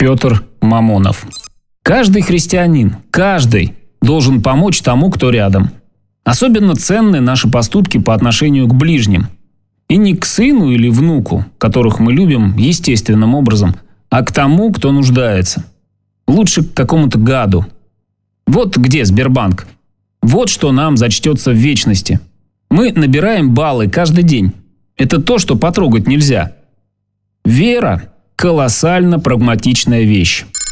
Петр Мамонов. Каждый христианин, каждый должен помочь тому, кто рядом. Особенно ценны наши поступки по отношению к ближним. И не к сыну или внуку, которых мы любим естественным образом, а к тому, кто нуждается. Лучше к какому-то гаду. Вот где Сбербанк. Вот что нам зачтется в вечности. Мы набираем баллы каждый день. Это то, что потрогать нельзя. Вера – колоссально прагматичная вещь.